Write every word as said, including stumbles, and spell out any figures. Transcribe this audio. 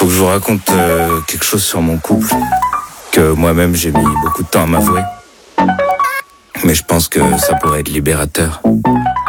que je vous raconte euh, quelque chose sur mon couple que moi-même j'ai mis beaucoup de temps à m'avouer. Mais je pense que ça pourrait être libérateur.